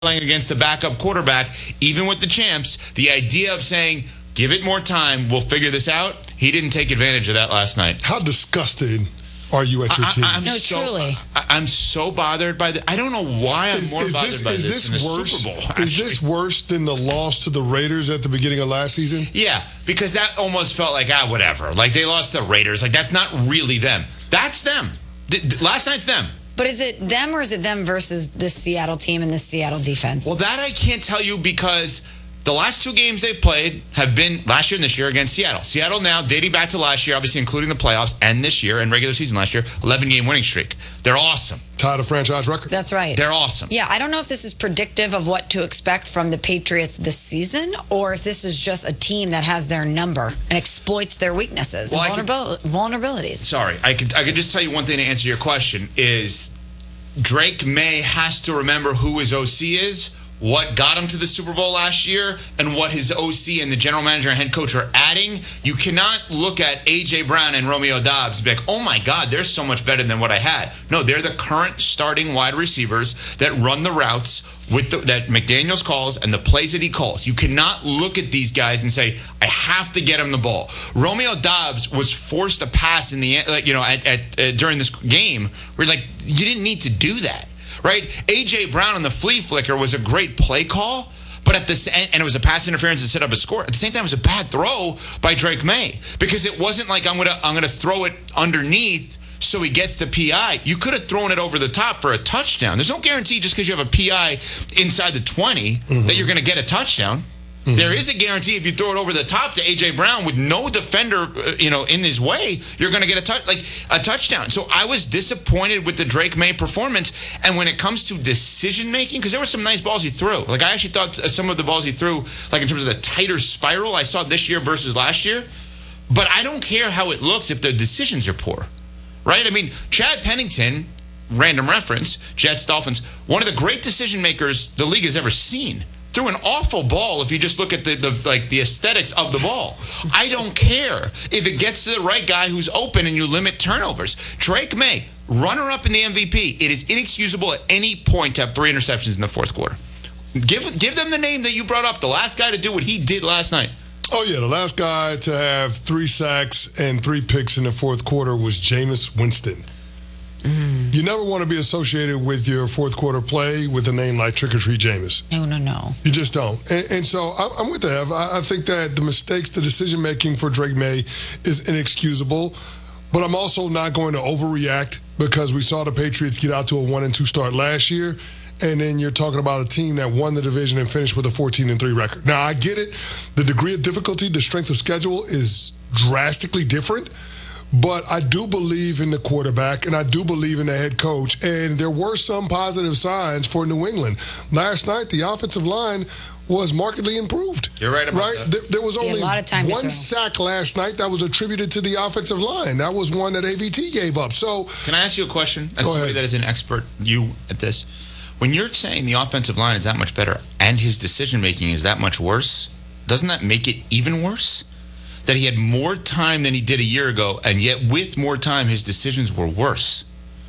playing against the backup quarterback, even with the champs, the idea of saying, give it more time, we'll figure this out, he didn't take advantage of that last night. How disgusted are you at your team? Truly. I'm so bothered by that. I don't know why I'm more bothered by this in the Super Bowl. Is this worse than the loss to the Raiders at the beginning of last season? Yeah, because that almost felt like, whatever. Like, they lost the Raiders. Like, that's not really them. That's them. Last night's them. But is it them or is it them versus the Seattle team and the Seattle defense? Well, that I can't tell you because the last two games they've played have been last year and this year against Seattle. Seattle now, dating back to last year, obviously including the playoffs and this year and regular season last year, 11-game winning streak. They're awesome. Tied a franchise record. That's right. They're awesome. Yeah, I don't know if this is predictive of what to expect from the Patriots this season or if this is just a team that has their number and exploits their weaknesses and vulnerabilities. Sorry, I could just tell you one thing to answer your question is Drake May has to remember who his OC is, what got him to the Super Bowl last year, and what his OC and the general manager and head coach are adding. You cannot look at A.J. Brown and Romeo Doubs and be like, oh my God, they're so much better than what I had. No, they're the current starting wide receivers that run the routes that McDaniels calls and the plays that he calls. You cannot look at these guys and say, I have to get him the ball. Romeo Doubs was forced to pass in the during this game. We're like, you didn't need to do that. Right? A.J. Brown on the flea flicker was a great play call, but and it was a pass interference to set up a score. At the same time, it was a bad throw by Drake May because it wasn't like I'm gonna throw it underneath so he gets the PI. You could have thrown it over the top for a touchdown. There's no guarantee just because you have a PI inside the 20 that you're going to get a touchdown. There is a guarantee if you throw it over the top to A.J. Brown with no defender, in his way, you're going to get a touchdown. So I was disappointed with the Drake May performance. And when it comes to decision making, because there were some nice balls he threw. Like I actually thought some of the balls he threw, like in terms of the tighter spiral I saw this year versus last year. But I don't care how it looks if the decisions are poor, right? I mean, Chad Pennington, random reference, Jets, Dolphins, one of the great decision makers the league has ever seen. Threw an awful ball if you just look at the aesthetics of the ball. I don't care if it gets to the right guy who's open and you limit turnovers. Drake May, runner-up in the MVP. It is inexcusable at any point to have 3 interceptions in the fourth quarter. Give them the name that you brought up, the last guy to do what he did last night. Oh, yeah, the last guy to have 3 sacks and 3 picks in the fourth quarter was Jameis Winston. You never want to be associated with your fourth quarter play with a name like Trick or Treat Jameis. No. You just don't. And so I'm with Ev. I think that the mistakes, the decision making for Drake May is inexcusable. But I'm also not going to overreact because we saw the Patriots get out to a 1-2 start last year. And then you're talking about a team that won the division and finished with a 14-3 record. Now, I get it. The degree of difficulty, the strength of schedule is drastically different. But I do believe in the quarterback, and I do believe in the head coach. And there were some positive signs for New England. Last night, the offensive line was markedly improved. You're right about that. There was only one sack last night that was attributed to the offensive line. That was one that AVT gave up. So, can I ask you a question? As somebody that is an expert, you at this. When you're saying the offensive line is that much better and his decision-making is that much worse, doesn't that make it even worse? That he had more time than he did a year ago, and yet with more time, his decisions were worse.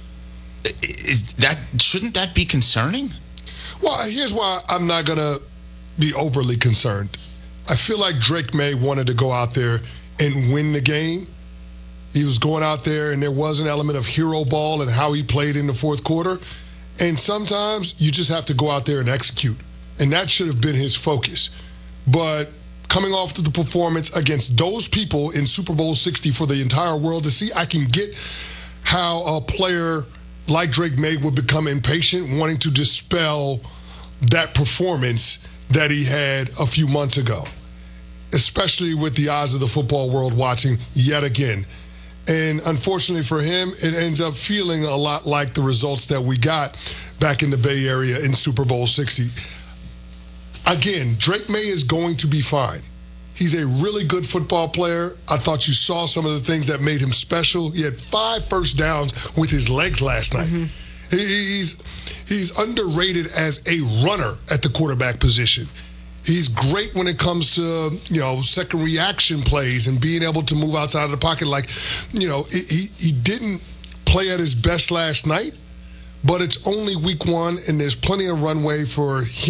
Shouldn't that be concerning? Well, here's why I'm not going to be overly concerned. I feel like Drake May wanted to go out there and win the game. He was going out there, and there was an element of hero ball and how he played in the fourth quarter. And sometimes you just have to go out there and execute. And that should have been his focus. But coming off to the performance against those people in Super Bowl 60 for the entire world to see, I can get how a player like Drake May would become impatient, wanting to dispel that performance that he had a few months ago, especially with the eyes of the football world watching yet again. And unfortunately for him, it ends up feeling a lot like the results that we got back in the Bay Area in Super Bowl 60. Again, Drake May is going to be fine. He's a really good football player. I thought you saw some of the things that made him special. He had 5 first downs with his legs last night. He's underrated as a runner at the quarterback position. He's great when it comes to, second reaction plays and being able to move outside of the pocket. He didn't play at his best last night, but it's only week one, and there's plenty of runway for him